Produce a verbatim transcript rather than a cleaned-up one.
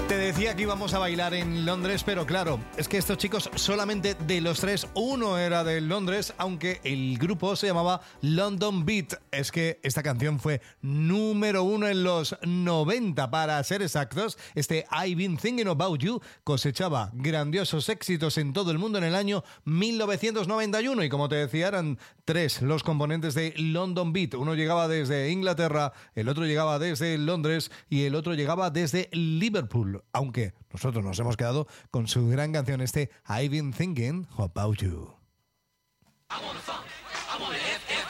Te decía que íbamos a bailar en Londres, pero claro, es que estos chicos solamente de los tres, uno era de Londres, aunque el grupo se llamaba London Beat. Es que esta canción fue número uno en los noventa, para ser exactos. Este I've Been Thinking About You cosechaba grandiosos éxitos en todo el mundo en el año mil novecientos noventa y uno, y como te decía, eran tres los componentes de London Beat. Uno llegaba desde Inglaterra, el otro llegaba desde Londres y el otro llegaba desde Liverpool. Aunque nosotros nos hemos quedado con su gran canción, este I've Been Thinking About You.